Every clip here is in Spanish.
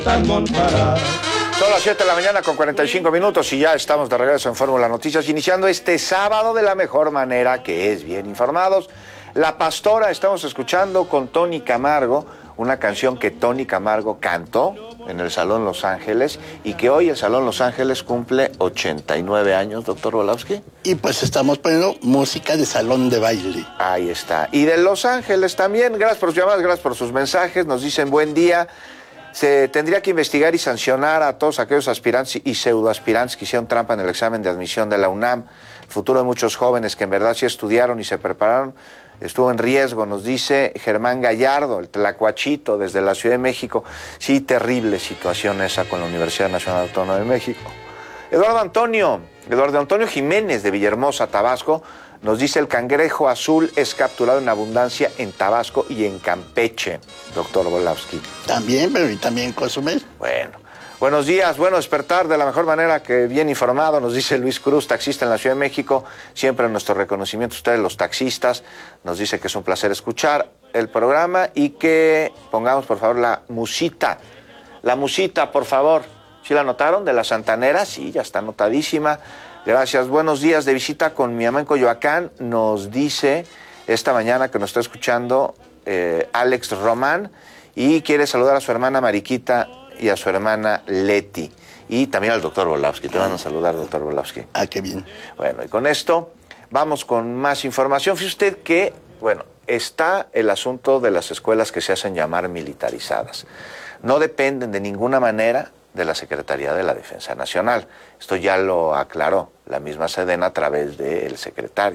Son las 7 de la mañana con 45 minutos y ya estamos de regreso en Fórmula Noticias, iniciando este sábado de la mejor manera, que es bien informados. La Pastora, estamos escuchando con Tony Camargo, una canción que Tony Camargo cantó en el Salón Los Ángeles y que hoy el Salón Los Ángeles cumple 89 años, doctor Volowski. Y pues estamos poniendo música de salón de baile. Ahí está. Y de Los Ángeles también, gracias por sus llamadas, gracias por sus mensajes, nos dicen buen día. Se tendría que investigar y sancionar a todos aquellos aspirantes y pseudoaspirantes que hicieron trampa en el examen de admisión de la UNAM. El futuro de muchos jóvenes que en verdad sí estudiaron y se prepararon estuvo en riesgo, nos dice Germán Gallardo, el tlacuachito desde la Ciudad de México. Sí, terrible situación esa con la Universidad Nacional Autónoma de México. Eduardo Antonio Jiménez de Villahermosa, Tabasco, nos dice el cangrejo azul es capturado en abundancia en Tabasco y en Campeche, doctor Volowski. También, pero y también Cozumel. Bueno, buenos días, bueno despertar de la mejor manera, que bien informado, nos dice Luis Cruz, taxista en la Ciudad de México. Siempre nuestro reconocimiento a ustedes, los taxistas. Nos dice que es un placer escuchar el programa y que pongamos, por favor, la musita. La musita, por favor. ¿Sí la notaron? De la Santanera, sí, ya está anotadísima. Gracias, buenos días, de visita con mi mamá en Coyoacán, nos dice esta mañana que nos está escuchando Alex Román y quiere saludar a su hermana Mariquita y a su hermana Leti y también al doctor Volowski. Te van a saludar, doctor Volowski. Ah, qué bien. Bueno, y con esto vamos con más información. Fíjese usted que, bueno, está el asunto de las escuelas que se hacen llamar militarizadas. No dependen de ninguna manera de la Secretaría de la Defensa Nacional. Esto ya lo aclaró la misma Sedena a través del secretario.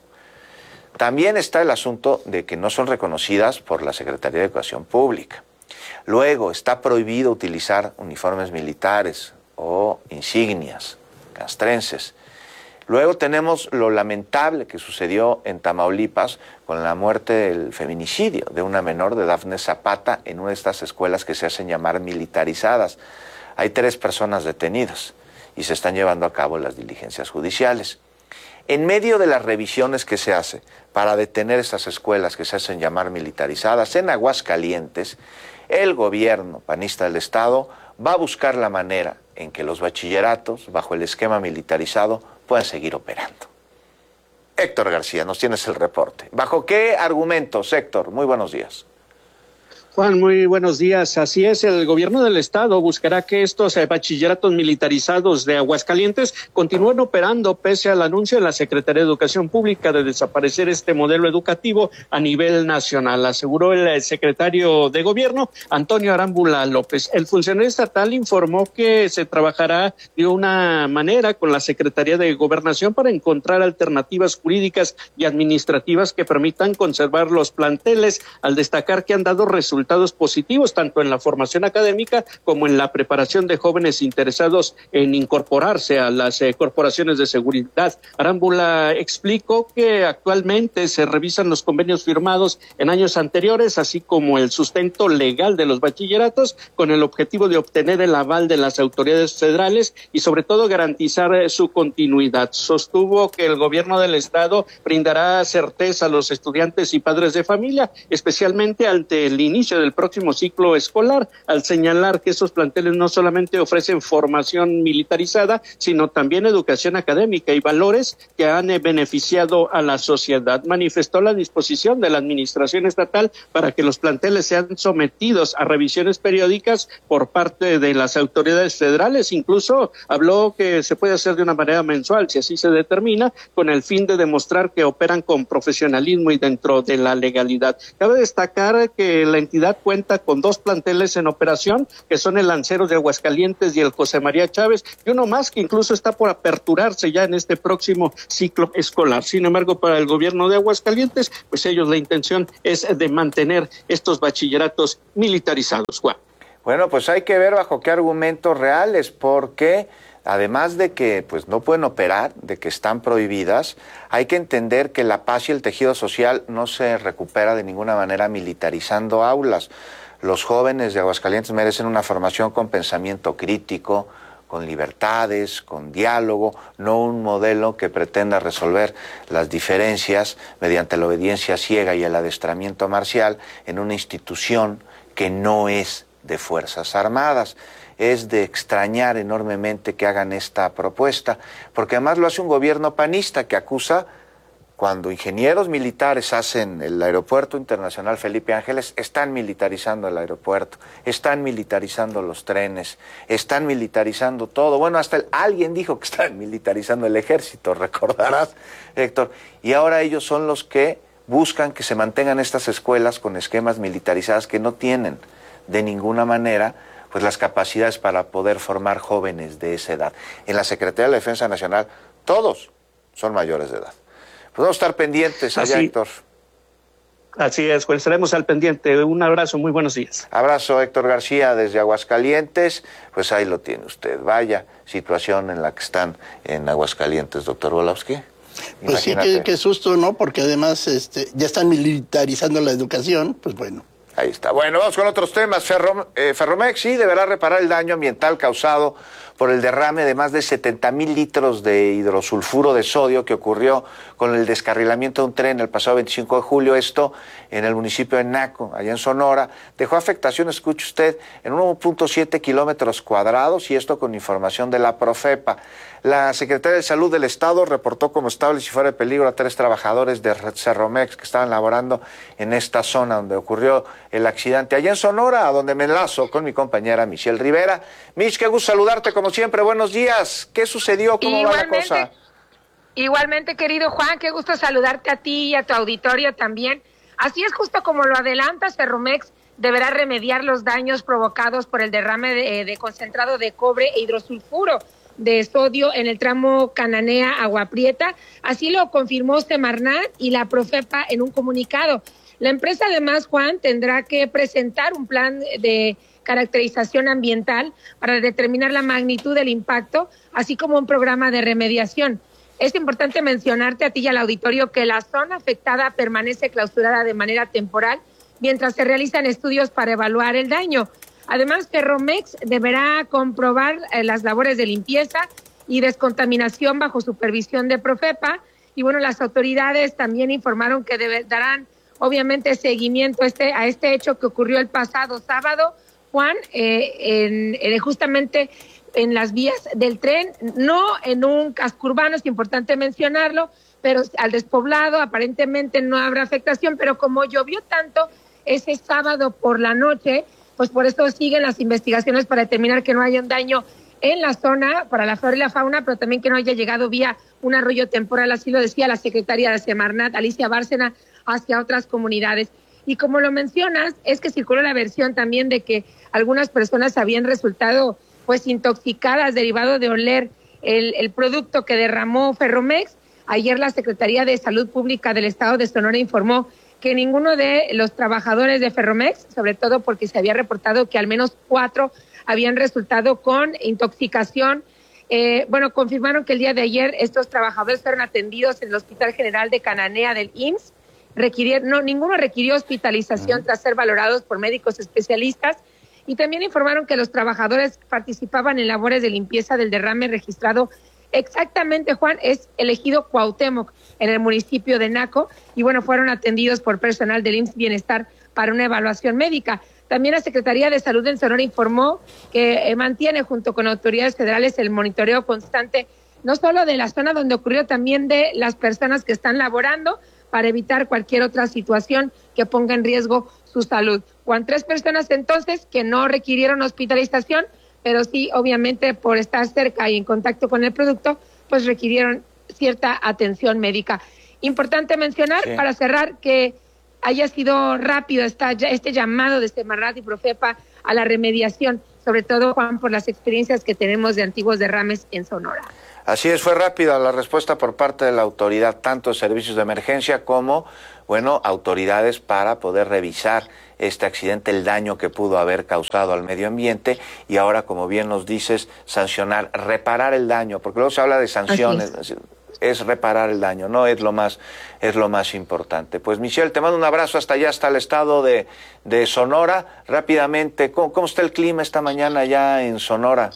También está el asunto de que no son reconocidas por la Secretaría de Educación Pública. Luego, está prohibido utilizar uniformes militares o insignias castrenses. Luego tenemos lo lamentable que sucedió en Tamaulipas con la muerte del feminicidio de una menor de Dafne Zapata en una de estas escuelas que se hacen llamar militarizadas. Hay 3 personas detenidas y se están llevando a cabo las diligencias judiciales. En medio de las revisiones que se hace para detener estas escuelas que se hacen llamar militarizadas en Aguascalientes, el gobierno panista del Estado va a buscar la manera en que los bachilleratos, bajo el esquema militarizado, puedan seguir operando. Héctor García, nos tienes el reporte. ¿Bajo qué argumentos, Héctor? Muy buenos días. Juan, muy buenos días. Así es, el gobierno del estado buscará que estos bachilleratos militarizados de Aguascalientes continúen operando pese al anuncio de la Secretaría de Educación Pública de desaparecer este modelo educativo a nivel nacional, aseguró el secretario de Gobierno, Antonio Arámbula López. El funcionario estatal informó que se trabajará de una manera con la Secretaría de Gobernación para encontrar alternativas jurídicas y administrativas que permitan conservar los planteles, al destacar que han dado resultados positivos tanto en la formación académica como en la preparación de jóvenes interesados en incorporarse a las corporaciones de seguridad. Arámbula explicó que actualmente se revisan los convenios firmados en años anteriores, así como el sustento legal de los bachilleratos, con el objetivo de obtener el aval de las autoridades federales y sobre todo garantizar su continuidad. Sostuvo que el gobierno del estado brindará certeza a los estudiantes y padres de familia, especialmente ante el inicio del próximo ciclo escolar, al señalar que esos planteles no solamente ofrecen formación militarizada, sino también educación académica y valores que han beneficiado a la sociedad. Manifestó la disposición de la administración estatal para que los planteles sean sometidos a revisiones periódicas por parte de las autoridades federales. Incluso habló que se puede hacer de una manera mensual, si así se determina, con el fin de demostrar que operan con profesionalismo y dentro de la legalidad. Cabe destacar que la entidad cuenta con 2 planteles en operación, que son el Lanceros de Aguascalientes y el José María Chávez, y uno más que incluso está por aperturarse ya en este próximo ciclo escolar. Sin embargo, para el gobierno de Aguascalientes, pues ellos la intención es de mantener estos bachilleratos militarizados. Juan. Bueno, pues hay que ver bajo qué argumentos reales, porque además de que pues no pueden operar, de que están prohibidas, hay que entender que la paz y el tejido social no se recupera de ninguna manera militarizando aulas. Los jóvenes de Aguascalientes merecen una formación con pensamiento crítico, con libertades, con diálogo, no un modelo que pretenda resolver las diferencias mediante la obediencia ciega y el adestramiento marcial en una institución que no es de Fuerzas Armadas. Es de extrañar enormemente que hagan esta propuesta, porque además lo hace un gobierno panista que acusa, cuando ingenieros militares hacen el Aeropuerto Internacional Felipe Ángeles, están militarizando el aeropuerto, están militarizando los trenes, están militarizando todo. Bueno, alguien dijo que están militarizando el ejército, recordarás, Héctor. Y ahora ellos son los que buscan que se mantengan estas escuelas con esquemas militarizadas que no tienen de ninguna manera pues las capacidades para poder formar jóvenes de esa edad. En la Secretaría de la Defensa Nacional, todos son mayores de edad. Podemos estar pendientes allá, Héctor. Así es, pues estaremos al pendiente. Un abrazo, muy buenos días. Abrazo, Héctor García, desde Aguascalientes. Pues ahí lo tiene usted. Vaya situación en la que están en Aguascalientes, doctor Volowski. Pues imagínate. Sí, qué susto, ¿no? Porque además ya están militarizando la educación, pues bueno. Ahí está. Bueno, vamos con otros temas. Ferromex sí deberá reparar el daño ambiental causado por el derrame de más de 70,000 litros de hidrosulfuro de sodio que ocurrió con el descarrilamiento de un tren el pasado 25 de julio, esto en el municipio de Naco, allá en Sonora. Dejó afectación, escuche usted, en 1.7 kilómetros cuadrados, y esto con información de la Profepa. La Secretaría de Salud del Estado reportó como estables y fuera de peligro a 3 trabajadores de Ferromex que estaban laborando en esta zona donde ocurrió el accidente. Allá en Sonora, a donde me enlazo con mi compañera Michelle Rivera. Mich, qué gusto saludarte como siempre. Buenos días. ¿Qué sucedió? ¿Cómo va la cosa? Igualmente, querido Juan, qué gusto saludarte a ti y a tu auditorio también. Así es, justo como lo adelantas, Ferromex deberá remediar los daños provocados por el derrame de concentrado de cobre e hidrosulfuro de sodio en el tramo Cananea-Agua Prieta. Así lo confirmó Semarnat y la Profepa en un comunicado. La empresa, además, Juan, tendrá que presentar un plan de caracterización ambiental para determinar la magnitud del impacto, así como un programa de remediación. Es importante mencionarte a ti y al auditorio que la zona afectada permanece clausurada de manera temporal mientras se realizan estudios para evaluar el daño. Además, Ferromex deberá comprobar las labores de limpieza y descontaminación bajo supervisión de Profepa. Y bueno, las autoridades también informaron que darán obviamente seguimiento a este hecho que ocurrió el pasado sábado, Juan, justamente en las vías del tren, no en un casco urbano, es importante mencionarlo, pero al despoblado aparentemente no habrá afectación, pero como llovió tanto ese sábado por la noche, pues por eso siguen las investigaciones para determinar que no haya un daño en la zona para la flora y la fauna, pero también que no haya llegado vía un arroyo temporal, así lo decía la secretaria de Semarnat, Alicia Bárcena, hacia otras comunidades. Y como lo mencionas, es que circuló la versión también de que algunas personas habían resultado pues intoxicadas derivado de oler el producto que derramó Ferromex. Ayer la Secretaría de Salud Pública del Estado de Sonora informó que ninguno de los trabajadores de Ferromex, sobre todo porque se había reportado que al menos 4 habían resultado con intoxicación. Confirmaron que el día de ayer estos trabajadores fueron atendidos en el Hospital General de Cananea del IMSS. Ninguno requirió hospitalización tras ser valorados por médicos especialistas, y también informaron que los trabajadores participaban en labores de limpieza del derrame registrado exactamente, Juan, es el ejido Cuauhtémoc, en el municipio de Naco, y bueno, fueron atendidos por personal del IMSS Bienestar para una evaluación médica. También la Secretaría de Salud en Sonora informó que mantiene junto con autoridades federales el monitoreo constante, no solo de la zona donde ocurrió, también de las personas que están laborando, para evitar cualquier otra situación que ponga en riesgo su salud. Juan, 3 personas entonces que no requirieron hospitalización, pero sí, obviamente, por estar cerca y en contacto con el producto, pues requirieron cierta atención médica. Importante mencionar, para cerrar, que haya sido rápido este llamado de Semarnat y Profepa a la remediación, sobre todo, Juan, por las experiencias que tenemos de antiguos derrames en Sonora. Así es, fue rápida la respuesta por parte de la autoridad, tanto de servicios de emergencia como, autoridades para poder revisar este accidente, el daño que pudo haber causado al medio ambiente, y ahora, como bien nos dices, sancionar, reparar el daño, porque luego se habla de sanciones, es reparar el daño, no es lo más importante. Pues Michelle, te mando un abrazo hasta allá, hasta el estado de Sonora. Rápidamente, ¿cómo está el clima esta mañana allá en Sonora?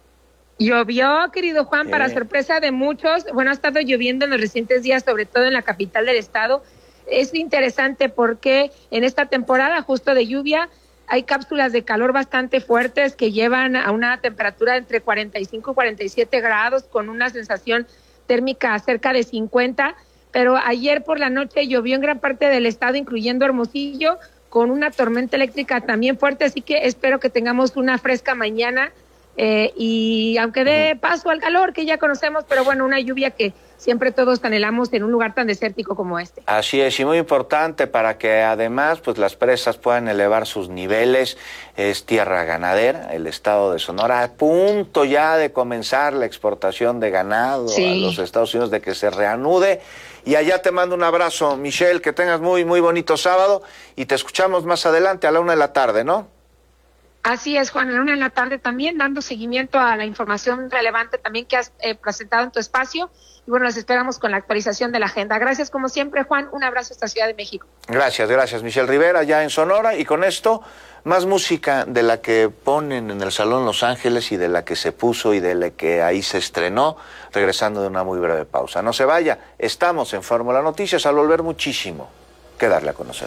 Llovió, querido Juan, para sorpresa de muchos. Bueno, ha estado lloviendo en los recientes días, sobre todo en la capital del estado. Es interesante porque en esta temporada justo de lluvia hay cápsulas de calor bastante fuertes que llevan a una temperatura entre 45 y 47 grados con una sensación térmica cerca de 50, pero ayer por la noche llovió en gran parte del estado, incluyendo Hermosillo, con una tormenta eléctrica también fuerte, así que espero que tengamos una fresca mañana y aunque dé paso al calor que ya conocemos, pero bueno, una lluvia que siempre todos anhelamos en un lugar tan desértico como este. Así es, y muy importante para que además pues las presas puedan elevar sus niveles. Es tierra ganadera, el estado de Sonora, a punto ya de comenzar la exportación de ganado a los Estados Unidos, de que se reanude. Y allá te mando un abrazo, Michelle, que tengas muy, muy bonito sábado y te escuchamos más adelante a la 1:00 p.m, ¿no? Así es, Juan, a la 1:00 p.m, también dando seguimiento a la información relevante también que has presentado en tu espacio. Y bueno, los esperamos con la actualización de la agenda. Gracias, como siempre, Juan. Un abrazo hasta Ciudad de México. Gracias, Michelle Rivera, ya en Sonora. Y con esto, más música de la que ponen en el Salón Los Ángeles y de la que se puso y de la que ahí se estrenó, regresando de una muy breve pausa. No se vaya, estamos en Fórmula Noticias, al volver muchísimo que darle a conocer.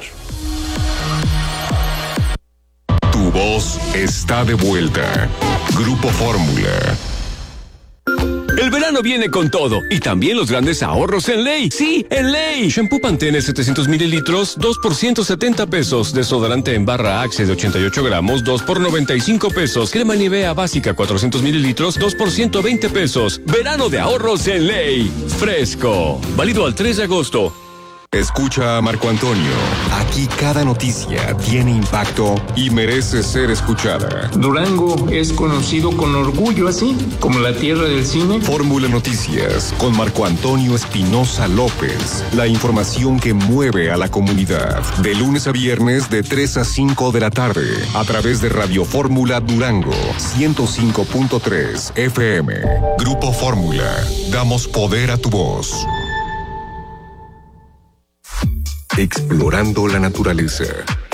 Tu voz está de vuelta. Grupo Fórmula. El verano viene con todo y también los grandes ahorros en Ley. Sí, en Ley. Shampoo Pantene 700 mililitros, 2 por 170 pesos. Desodorante en barra Axe de 88 gramos, 2 por 95 pesos. Crema Nivea básica 400 mililitros, 2 por 120 pesos. Verano de ahorros en Ley. Fresco. Válido al 3 de agosto. Escucha a Marco Antonio. Aquí cada noticia tiene impacto y merece ser escuchada. Durango es conocido con orgullo así, como la tierra del cine. Fórmula Noticias con Marco Antonio Espinosa López. La información que mueve a la comunidad. De lunes a viernes de 3 a 5 de la tarde. A través de Radio Fórmula Durango 105.3 FM. Grupo Fórmula. Damos poder a tu voz. Explorando la naturaleza.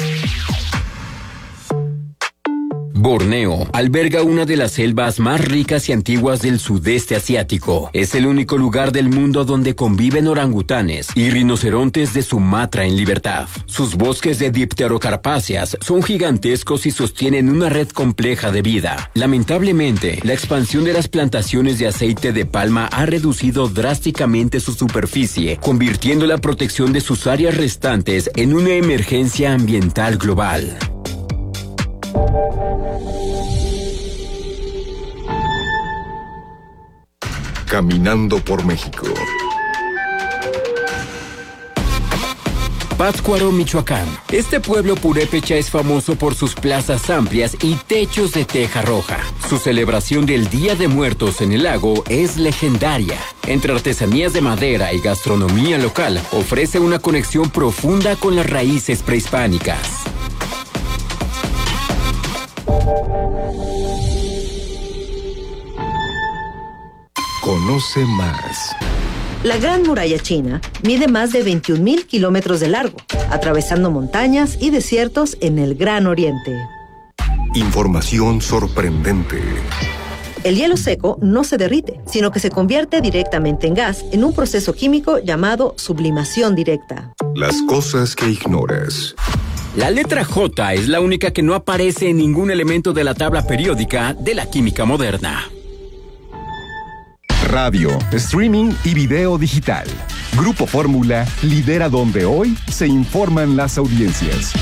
Borneo alberga una de las selvas más ricas y antiguas del sudeste asiático. Es el único lugar del mundo donde conviven orangutanes y rinocerontes de Sumatra en libertad. Sus bosques de dipterocarpáceas son gigantescos y sostienen una red compleja de vida. Lamentablemente, la expansión de las plantaciones de aceite de palma ha reducido drásticamente su superficie, convirtiendo la protección de sus áreas restantes en una emergencia ambiental global. Caminando por México. Pátzcuaro, Michoacán. Este pueblo purépecha es famoso por sus plazas amplias y techos de teja roja. Su celebración del Día de Muertos en el lago es legendaria. Entre artesanías de madera y gastronomía local, ofrece una conexión profunda con las raíces prehispánicas. Conoce más. La Gran Muralla China mide más de 21,000 kilómetros de largo, atravesando montañas y desiertos en el Gran Oriente. Información sorprendente. El hielo seco no se derrite, sino que se convierte directamente en gas en un proceso químico llamado sublimación directa. Las cosas que ignoras. La letra J es la única que no aparece en ningún elemento de la tabla periódica de la química moderna. Radio, streaming y video digital. Grupo Fórmula lidera donde hoy se informan las audiencias.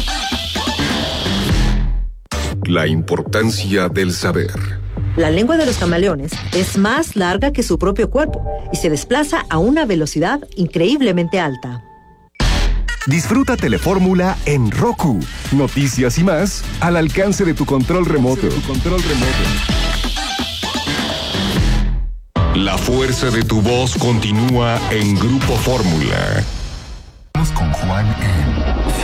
La importancia del saber. La lengua de los camaleones es más larga que su propio cuerpo y se desplaza a una velocidad increíblemente alta. Disfruta Telefórmula en Roku. Noticias y más al alcance de tu control remoto. La fuerza de tu voz continúa en Grupo Fórmula. Vamos con Juan en